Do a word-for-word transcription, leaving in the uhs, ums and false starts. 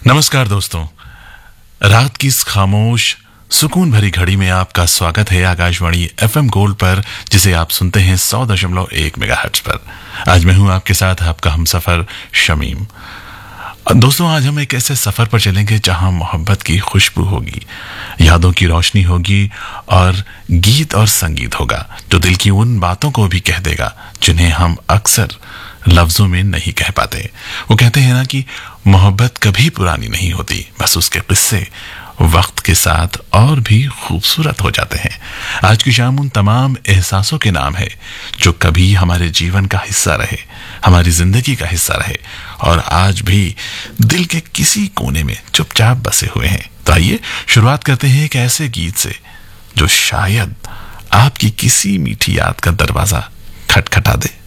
नमस्कार दोस्तों, रात की इस खामोश सुकून भरी घड़ी में आपका स्वागत है आकाशवाणी एफएम गोल्ड पर, जिसे आप सुनते हैं सौ दशमलव एक मेगाहर्ट्ज पर। आज मैं हूं आपके साथ आपका हमसफर शमीम। दोस्तों, आज हम एक ऐसे सफर पर चलेंगे जहां मोहब्बत की खुशबू होगी, यादों की रोशनी होगी और गीत और संगीत होगा जो दिल की उन बातों को भी कह देगा जिन्हें हम अक्सर लफ्जों में नहीं कह पाते। वो कहते हैं ना कि मोहब्बत कभी पुरानी नहीं होती, बस उसके किस्से वक्त के साथ और भी खूबसूरत हो जाते हैं। आज की शाम उन तमाम एहसासों के नाम है जो कभी हमारे जीवन का हिस्सा रहे, हमारी जिंदगी का हिस्सा रहे और आज भी दिल के किसी कोने में चुपचाप बसे हुए हैं। तो आइए शुरुआत करते हैं एक ऐसे गीत से जो शायद आपकी किसी मीठी याद का दरवाजा खटखटा दे।